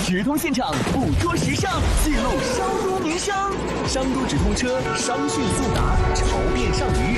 直通现场，捕捉时尚，记录商都名声。商都直通车，商讯速达，潮变上鱼。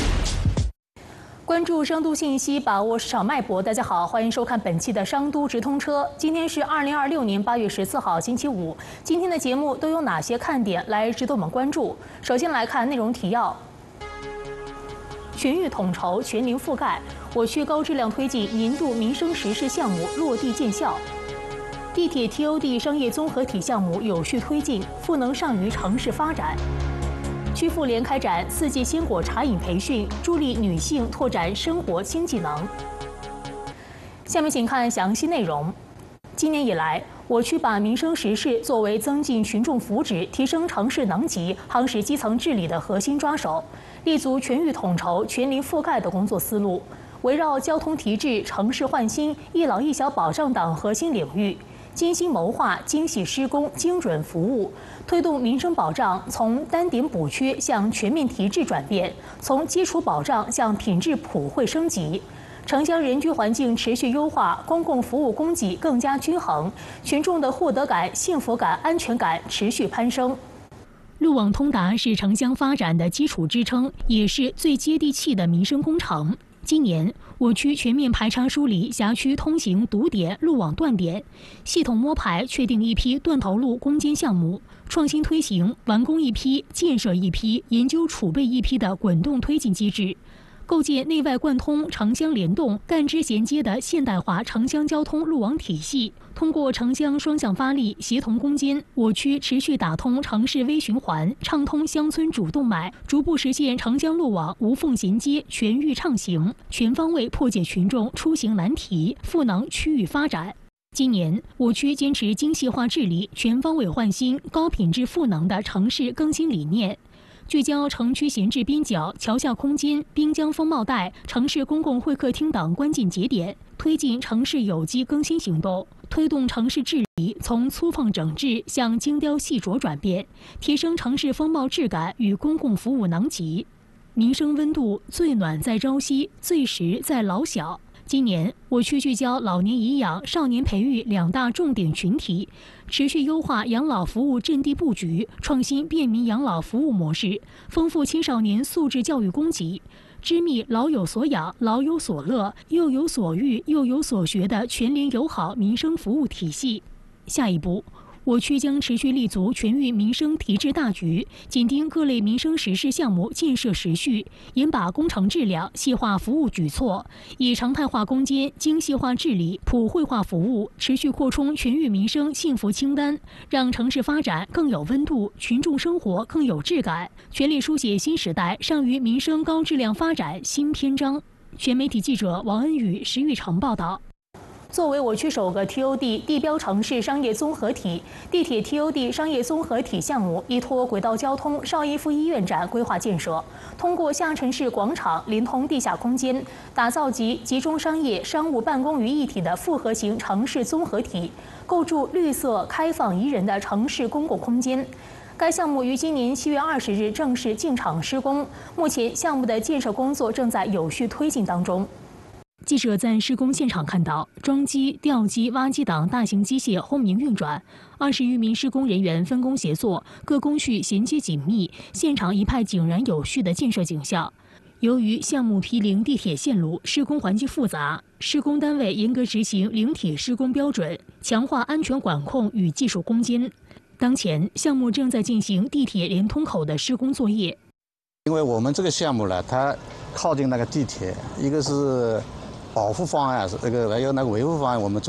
关注商都信息，把握市场脉搏。大家好，欢迎收看本期的商都直通车。今天是2026年8月14号，星期五。今天的节目都有哪些看点来值得我们关注？首先来看内容提要：全域统筹，全龄覆盖，我区高质量推进年度民生实事项目落地见效。地铁 TOD 商业综合体项目有序推进，赋能上虞城市发展。区妇联开展4季鲜果茶饮培训，助力女性拓展生活新技能。下面请看详细内容。今年以来，我区把民生实事作为增进群众福祉、提升城市能级、夯实基层治理的核心抓手，立足全域统筹、全龄覆盖的工作思路，围绕交通提质、城市焕新、一老一小保障等核心领域，精心谋划、精细施工、精准服务，推动民生保障从单点补缺向全面提质转变，从基础保障向品质普惠升级。城乡人居环境持续优化，公共服务供给更加均衡，群众的获得感、幸福感、安全感持续攀升。路网通达是城乡发展的基础支撑，也是最接地气的民生工程。今年，我区全面排查梳理辖区通行堵点、路网断点，系统摸排确定一批断头路攻坚项目，创新推行完工一批、建设一批、研究储备一批的滚动推进机制，构建内外贯通、城乡联动、干支衔接的现代化城乡交通路网体系。通过城乡双向发力、协同攻坚，我区持续打通城市微循环，畅通乡村主动脉，逐步实现城乡路网无缝衔接、全域畅行，全方位破解群众出行难题，赋能区域发展。今年，我区坚持精细化治理、全方位焕新、高品质赋能的城市更新理念。聚焦城区闲置边角、桥下空间、滨江风貌带、城市公共会客厅等关键节点，推进城市有机更新行动，推动城市治理从粗放整治向精雕细琢转变，提升城市风貌质感与公共服务能级。民生温度最暖在朝夕，最实在老小。今年，我区聚焦老年颐养、少年培育2大重点群体，持续优化养老服务阵地布局，创新便民养老服务模式，丰富青少年素质教育供给，织密老有所养、老有所乐、幼有所育、幼有所学的全龄友好民生服务体系。下一步，我区将持续立足全域民生提质大局，紧盯各类民生实事项目建设时序，严把工程质量，细化服务举措，以常态化攻坚、精细化治理、普惠化服务，持续扩充全域民生幸福清单，让城市发展更有温度，群众生活更有质感，全力书写新时代上虞民生高质量发展新篇章。全媒体记者王恩宇、石玉成报道。作为我区首个 TOD 地标城市商业综合体，地铁 TOD 商业综合体项目依托轨道交通邵逸夫医院站规划建设，通过下沉式广场连通地下空间，打造集中商业、商务办公于一体的复合型城市综合体，构筑绿色、开放、宜人的城市公共空间。该项目于今年7月20日正式进场施工，目前项目的建设工作正在有序推进当中。记者在施工现场看到，装机、吊机、挖机等大型机械轰鸣运转，20余名施工人员分工协作，各工序衔接紧密，现场一派井然有序的建设景象。由于项目毗邻地铁线路，施工环境复杂，施工单位严格执行零铁施工标准，强化安全管控与技术攻坚。当前，项目正在进行地铁连通口的施工作业。 因为我们这个项目呢，它靠近那个地铁，一个是保护方案，还有那个维护方案，我们做